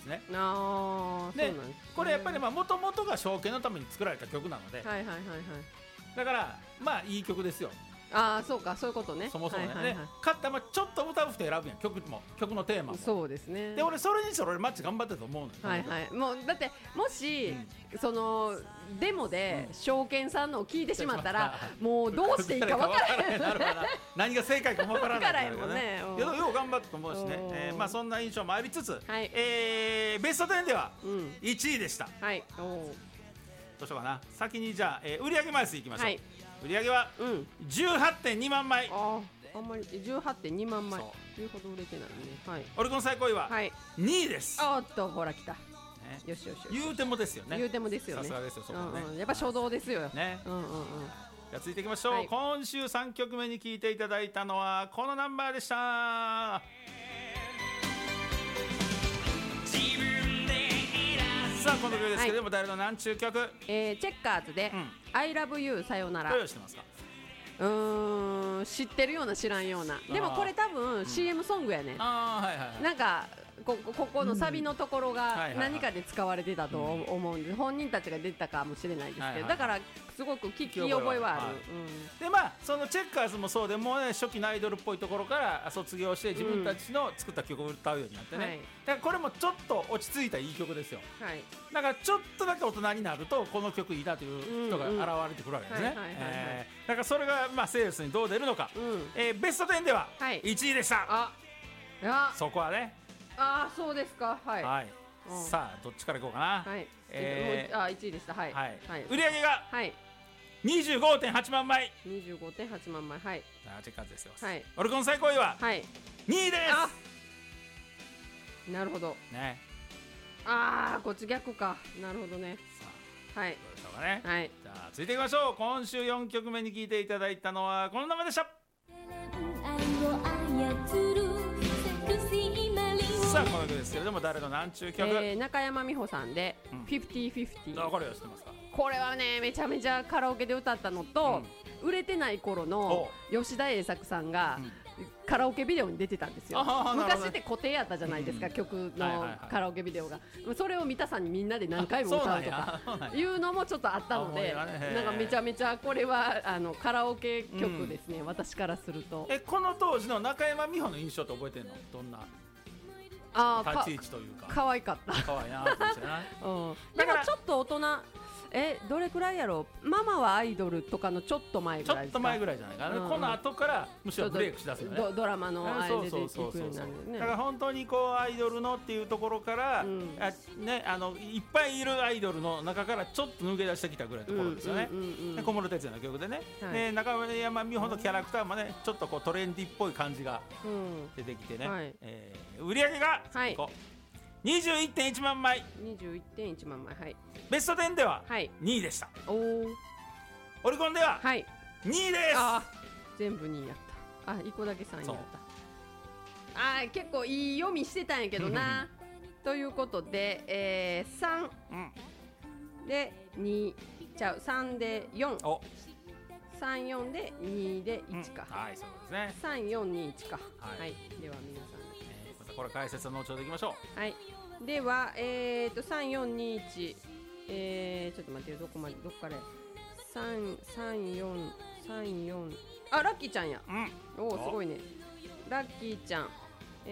ね。 そうなんでですね。 これやっぱりもともとが証券のために作られた曲なので、 はいはいはいはい。 だからいい曲ですよ。 そうか、そういうことね。 そもそもね。 はいはいはいで勝ったちょっと歌う人選ぶやん、曲のテーマも。 そうですね。 で俺それにして俺マッチ頑張ってると思うのよ。 はいはい、もうだってもし、そのデモで証券さんのを聞いてしまったら、もうどうしていいか分からへんなるほどな何が正解かも分からないから分からへんもんね。 けどよう頑張ったと思うしね、そんな印象もありつつ、 はい、 ベスト10では1位でした、 はい、 どうしようかな。先にじゃあ、売上枚数いきましょう、 はい、 売上は 18.2 万枚。 あんまり 18.2 万枚というほど売れてないね。はい、 オリコン最高位は2位です。 おっとほら来た、よしよしよし、 言うてもですよね。 言うてもですよね。 さすがですよそこね。 やっぱ初動ですよね。じゃあ続いていきましょう。今週3曲目に聴いていただいたのはこのナンバーでした。さあこの曲ですけども、誰のなんちゅう曲？ チェッカーズで I love you さよなら。 どうしてますか？ 知ってるような知らんような。でもこれ多分 CM ソングやね。なんかここのサビのところが何かで使われてたと思うんで、本人たちが出てたかもしれないですけど、だからすごく聞き覚えはある。 でそのチェッカーズもそうで、もうね初期のアイドルっぽいところから卒業して自分たちの作った曲を歌うようになってね、だからこれもちょっと落ち着いたいい曲ですよ。だからちょっとだけ大人になるとこの曲いいなという人が現れてくるわけですね。だからそれがセールスにどう出るのか。ベスト10では1位でした。そこはね。 そうですか。はい。 さあどっちからいこうかな。 1位でした。はい。 売上が 25.8 万枚。 25.8 万枚。はい。 チェッカーズですよ。オリコン最高位は2位です。 なるほどね。 こっち逆か。なるほどね。はい。 どうでしょうかね。 はい。 じゃあ続いていきましょう。今週4曲目に聴いていただいたのはこの名前でした。さあこの曲ですけれども、誰のなんちゅう曲？ 中山美穂さんで 50/50。 これは知ってますか？ これはねめちゃめちゃカラオケで歌ったのと、売れてない頃の吉田栄作さんがカラオケビデオに出てたんですよ。昔って固定やったじゃないですか、曲のカラオケビデオが。それを見たさにみんなで何回も歌うとかいうのもちょっとあったので、なんかめちゃめちゃこれはカラオケ曲ですね、私からすると。 この当時の中山美穂の印象って覚えてんの？どんな立ち位置というか。 可愛かった。 可愛いなと思ってな。 でもちょっと大人、どれくらいやろう。ママはアイドルとかのちょっと前ぐらいですか。 ちょっと前ぐらいじゃないかな。この後からむしろブレイクしだすよね。 ドラマのあれで出ていくようになるよね。 だから本当にアイドルのっていうところからいっぱいいるアイドルの中からちょっと抜け出してきたぐらいのところですよね。小室哲哉の曲でね。中山美穂のキャラクターもねちょっとトレンディっぽい感じが出てきてね。売り上げが 21.1 万枚。 21.1 万枚。はい。 ベスト10では2位でした。オリコンでは2位です。 全部2位やった。1個だけ3位やった。結構いい読みしてたんやけどな。ということで、3で2ちゃう、3で4、34で2で1か。 はい、そうですね。 3421か。はい。では皆さんこれ解説は後ほどいきましょう。はい。では3421、ちょっと待ってよ、どこから34ラッキーちゃんや。すごいね。ラッキーちゃん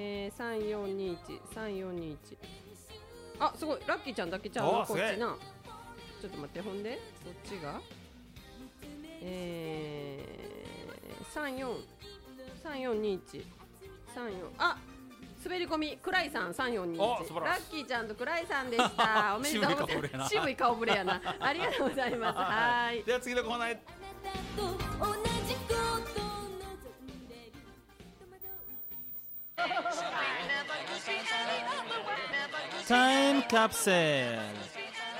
3421すごい、ラッキーちゃんだけちゃうのこっちな。ちょっと待って、ほんでどっちが342134滑り込みクライさん3421。ラッキーちゃんとクライさんでした。おめでとうございます。渋い顔ぶれやな。ありがとうございます。はい。 では次のコーナーへ。タイムカプセル。